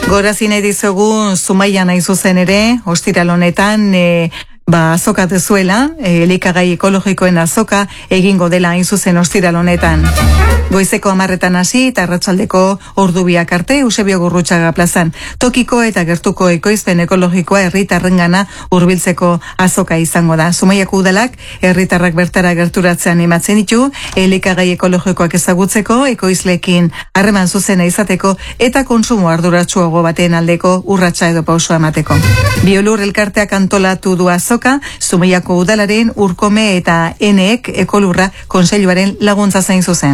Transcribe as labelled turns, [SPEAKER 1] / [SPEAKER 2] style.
[SPEAKER 1] Gorazi nahi dizugu Zumaian nahi zuzen ere, ostiral honetan, azoka dezuela, elikagai ekologikoen azoka egingo dela hain zuzen ostiral honetan. Goizeko 10:00 hasi eta arratsaldeko ordu 2 arte Eusebio Gurrutxaga plazan. Tokiko eta gertuko ekoizpen ekologikoa herritarrengana hurbiltzeko azoka izango da. Zumaiako udalak herritarrak bertara gerturatzean ematzen ditu, elikagai ekologikoak ezagutzeko, ekoizleekin harreman zuzena izateko eta kontsumo arduratsuago baten aldeko urratsa edo pausua emateko. Biolur elkarteak antolatu du azoka, Zumaiako udalaren Urkome eta Eneek ekolurra kontseiluaren laguntza zain zuzen.